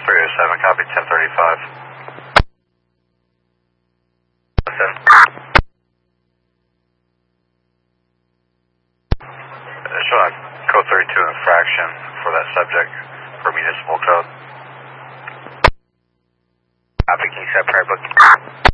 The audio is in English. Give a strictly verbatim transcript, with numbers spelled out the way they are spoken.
three oh seven, copy ten thirty-five. Listen. Showing a code thirty-two infraction for that subject for municipal code. Copy, can you set prayer book?